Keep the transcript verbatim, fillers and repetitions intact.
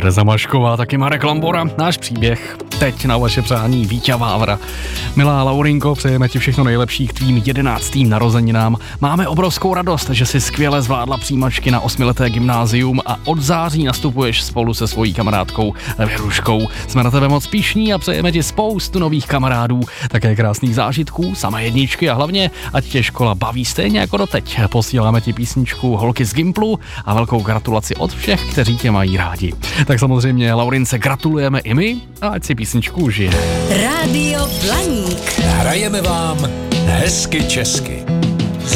Tereza Mašková, taky Marek Lambora. Náš příběh teď na vaše přání Víťa Vávra. Milá Laurinko, přejeme ti všechno nejlepší k tvým jedenáctým narozeninám. Máme obrovskou radost, že jsi skvěle zvládla přijímačky na osmileté gymnázium a od září nastupuješ spolu se svojí kamarádkou Věruškou. Jsme na tebe moc pyšní a přejeme ti spoustu nových kamarádů, také krásných zážitků, samé jedničky a hlavně, ať tě škola baví stejně jako doteď. Posíláme ti písničku Holky z Gimplu a velkou gratulaci od všech, kteří tě mají rádi. Tak samozřejmě Laurince gratulujeme i my a ať si písničku užije. Rádio Blaník. Hrajeme vám hezky česky.